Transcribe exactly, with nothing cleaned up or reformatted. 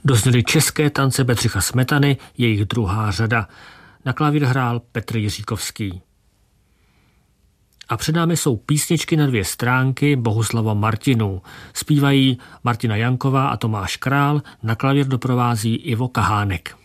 Dozněly české tance Bedřicha Smetany, jejich druhá řada. Na klavír hrál Petr Jiříkovský. A před námi jsou písničky na dvě stránky Bohuslava Martinů. Zpívají Martina Janková a Tomáš Král, na klavír doprovází Ivo Kahánek.